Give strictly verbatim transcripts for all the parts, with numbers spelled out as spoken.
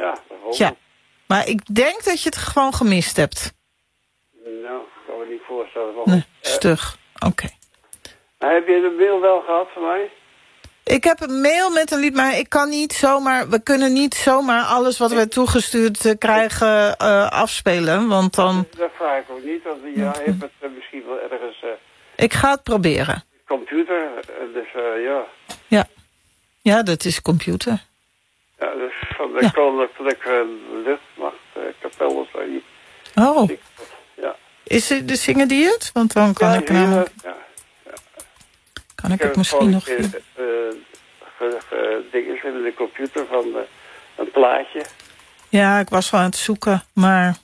Ja, bijvoorbeeld. Ja, maar ik denk dat je het gewoon gemist hebt. Nou, ik kan me niet voorstellen. Maar Nee, uh, stug. Oké. Okay. Heb je de mail wel gehad van mij? Ik heb een mail met een lied, maar ik kan niet zomaar... We kunnen niet zomaar alles wat we toegestuurd uh, krijgen uh, afspelen, want dan... Dat vraag ik ook niet, want ja, je hebt het uh, misschien wel ergens... Uh, ik ga het proberen. Computer, uh, dus uh, ja. Ja. Ja, dat is computer. Ja, dus van de ja. Koninklijke Luchtmacht uh, Kapel of zo. Oh. Ja. Is het, de zingen die het? Want dan kan ja, ik namelijk... Ja. Kan ik, ik het misschien nog... Ik heb uh, uh, dingen in de computer van uh, een plaatje. Ja, ik was wel aan het zoeken, maar...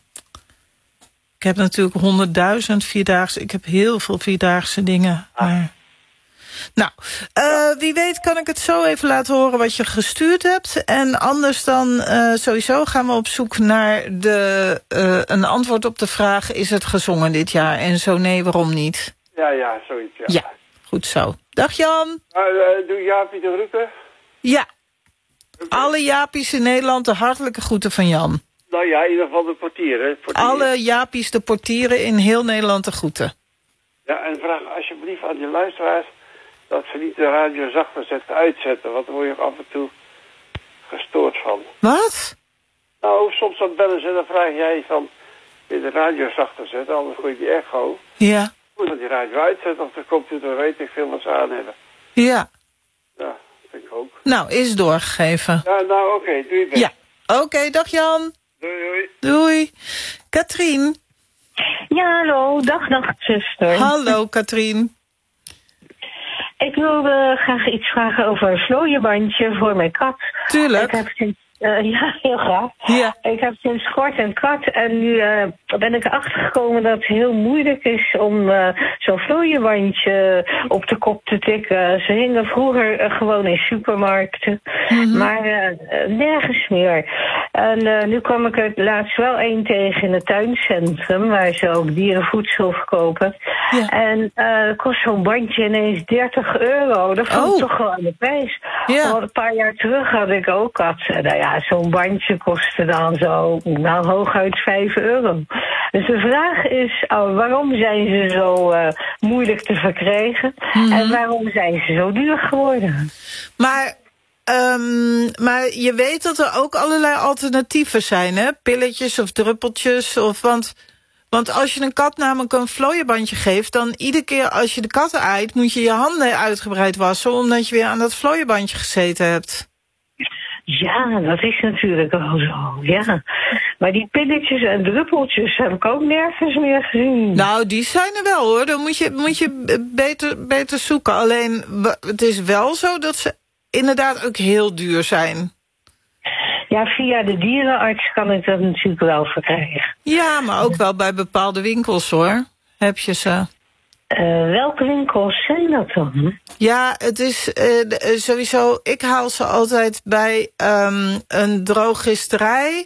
Ik heb natuurlijk honderdduizend vierdaagse... Ik heb heel veel vierdaagse dingen, ah. maar... Nou, uh, wie weet kan ik het zo even laten horen wat je gestuurd hebt. En anders dan uh, sowieso gaan we op zoek naar de, uh, een antwoord op de vraag... is het gezongen dit jaar? En zo nee, waarom niet? Ja, ja, zoiets, ja. Ja, goed zo. Dag Jan. Uh, uh, doe Jaapie de groeten? Ja. Okay. Alle Japies in Nederland de hartelijke groeten van Jan. Nou ja, in ieder geval de portier, hè. Portier. Alle Japies de portieren in heel Nederland de groeten. Ja, en vraag alsjeblieft aan die luisteraars... dat ze niet de radio zachter zetten, uitzetten. Want dan word je af en toe gestoord van. Wat? Nou, soms dan bellen ze, dan vraag jij van... wil je de radio zachter zetten, anders gooi je die echo. Ja. Moet dan die radio uitzetten of de computer, weet ik veel wat ze aan hebben. Ja. Ja, vind ik ook. Nou, is doorgegeven. Ja, nou oké, okay, doe je best. Ja, oké, okay, dag Jan. Doei, doei. Doei. Katrien. Ja, hallo. Dag, dag, zuster. Hallo, Katrien. Ik wilde graag iets vragen over een vlooienbandje voor mijn kat. Tuurlijk. Ik heb sinds, uh, ja, heel graag. Ja. Ik heb sinds kort een kat en nu uh, ben ik erachter gekomen dat het heel moeilijk is om uh, zo'n vlooienbandje op de kop te tikken. Ze hingen vroeger uh, gewoon in supermarkten, mm-hmm. maar uh, nergens meer. En uh, nu kwam ik er laatst wel één tegen in het tuincentrum, waar ze ook dierenvoedsel verkopen. Ja. En uh, kost zo'n bandje ineens dertig euro. Dat vond ik oh. toch wel aan de prijs. Ja. Want een paar jaar terug had ik ook kat. Nou ja, zo'n bandje kostte dan zo, nou hooguit vijf euro. Dus de vraag is, oh, waarom zijn ze zo uh, moeilijk te verkrijgen? Mm-hmm. En waarom zijn ze zo duur geworden? Maar... Um, maar je weet dat er ook allerlei alternatieven zijn, hè? Pilletjes of druppeltjes. Of, want, want als je een kat namelijk een vlooienbandje geeft... dan iedere keer als je de katten aait... moet je je handen uitgebreid wassen... omdat je weer aan dat vlooienbandje gezeten hebt. Ja, dat is natuurlijk wel zo, ja. Maar die pilletjes en druppeltjes heb ik ook nergens meer gezien. Nou, die zijn er wel, hoor. Dan moet je, moet je beter, beter zoeken. Alleen, het is wel zo dat ze... inderdaad ook heel duur zijn. Ja, via de dierenarts kan ik dat natuurlijk wel verkrijgen. Ja, maar ook wel bij bepaalde winkels, hoor. Heb je ze. Uh, welke winkels zijn dat dan? Ja, het is uh, sowieso... Ik haal ze altijd bij um, een drogisterij.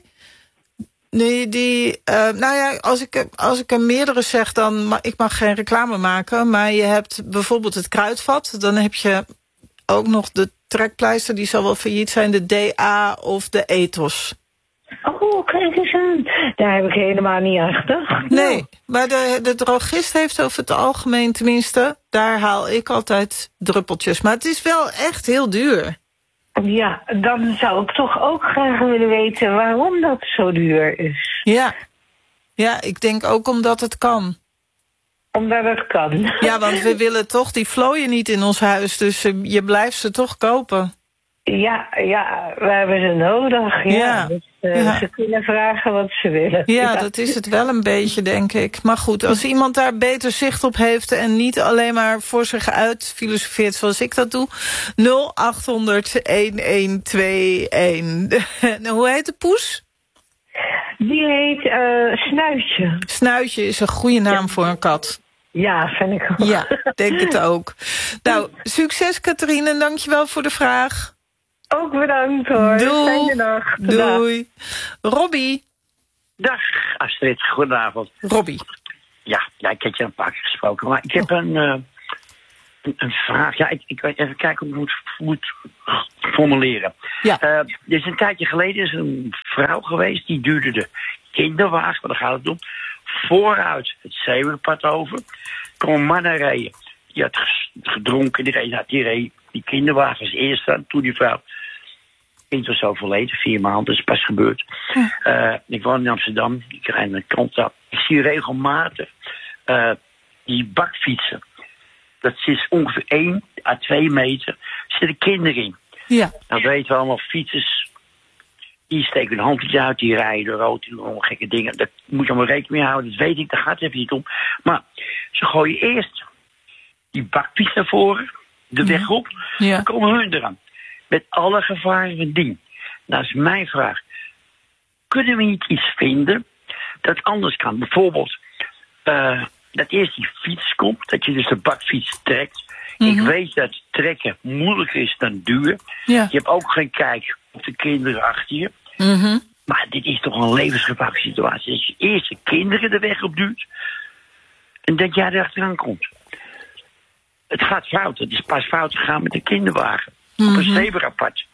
Die, die, uh, nou ja, als ik, als ik er meerdere zeg, dan... Ma- ik mag geen reclame maken, maar je hebt bijvoorbeeld het kruidvat. Dan heb je ook nog de trekpleister, die zal wel failliet zijn, de D A of de Ethos. Oh, kijk eens aan. Daar heb ik helemaal niet aan gedacht. Nee, maar de, de drogist heeft over het algemeen tenminste... daar haal ik altijd druppeltjes. Maar het is wel echt heel duur. Ja, dan zou ik toch ook graag willen weten waarom dat zo duur is. Ja, ja, ik denk ook omdat het kan. Omdat het kan. Ja, want we willen toch die vlooien niet in ons huis, dus je blijft ze toch kopen. Ja, ja, we hebben ze nodig. Ja, ja. Dus, uh, ja. Ze kunnen vragen wat ze willen. Ja, ja, dat is het wel een beetje, denk ik. Maar goed, als iemand daar beter zicht op heeft... en niet alleen maar voor zich uit filosofeert zoals ik dat doe... nul acht honderd een een twee een. Hoe heet de poes? Die heet uh, Snuitje. Snuitje is een goede naam ja. voor een kat. Ja, vind ik ook. Ja, denk het ook. Nou, succes Katrien en dankjewel voor de vraag. Ook bedankt hoor. Doei. Fijne dag. Doei. Robbie. Dag Astrid, goedenavond. Robbie. Ja, ja, ik heb je een paar keer gesproken, maar ik heb een, uh, een, een vraag. Ja, ik, ik weet even kijken hoe ik het moet formuleren. Ja. Uh, er is een tijdje geleden is een vrouw geweest, die duurde de kinderwagen, maar daar gaat het om, vooruit het zeemerpad over. Er kwam een man rijden. Die had gedronken, die reed, nou, die reed die kinderwagens eerst aan, toen die vrouw. Kind was overleden, vier maanden, dat is pas gebeurd. Hm. Uh, ik woon in Amsterdam, ik rijd naar de kant op. Ik zie regelmatig uh, die bakfietsen. Dat is ongeveer één à twee meter. Er zitten kinderen in. Ja. Dan weten we allemaal, fietsers, die steken een handje uit, die rijden rood, die doen allemaal gekke dingen. Daar moet je allemaal rekening mee houden, dat weet ik, daar gaat het even niet om. Maar ze gooien eerst die bakfiets naar voren, de weg op, ja. Dan komen hun eraan. Met alle gevaren van dien. Nou is mijn vraag. Kunnen we niet iets vinden dat anders kan? Bijvoorbeeld, uh, dat eerst die fiets komt, dat je dus de bakfiets trekt. Mm-hmm. Ik weet dat trekken moeilijker is dan duwen. Ja. Je hebt ook geen kijk op de kinderen achter je. Mm-hmm. Maar dit is toch een levensgevaarlijke situatie. Dat je eerst de kinderen de weg op duwt en dat jij erachteraan komt. Het gaat fout. Het is pas fout gegaan met de kinderwagen. Mm-hmm. Op een zebrapad.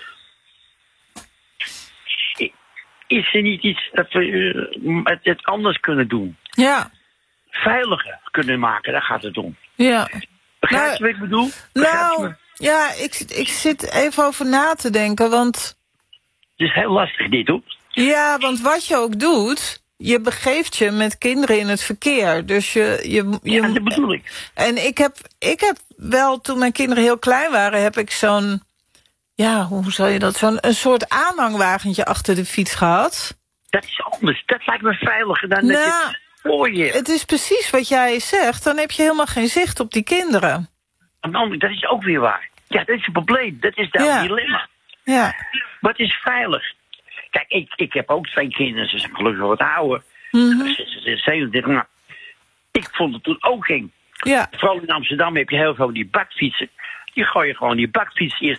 Is er niet iets dat we uh, het anders kunnen doen? Ja. Veiliger kunnen maken, daar gaat het om. Ja. Begrijp je nou, wat ik bedoel? Nou, me? ja, ik, ik zit even over na te denken, want... Het is heel lastig dit, hoor. Ja, want wat je ook doet, je begeeft je met kinderen in het verkeer. Dus je... je, je ja, dat bedoel ik. En ik heb, ik heb wel, toen mijn kinderen heel klein waren, heb ik zo'n... Ja, hoe zou je dat? Zo'n een soort aanhangwagentje achter de fiets gehad. Dat is anders. Dat lijkt me veiliger dan nou, dat je voor je. Het is precies wat jij zegt. Dan heb je helemaal geen zicht op die kinderen. Dat is ook weer waar. Ja, dat is het probleem. Dat is daar ja. een dilemma. Ja. Wat is veilig? Kijk, ik, ik heb ook twee kinderen. Ze zijn gelukkig wat ouder. Mm-hmm. Ze zijn zevenentwintig. Maar ik vond het toen ook eng. Ja. Vooral in Amsterdam heb je heel veel die bakfietsen. Die gooien gewoon die bakfiets eerst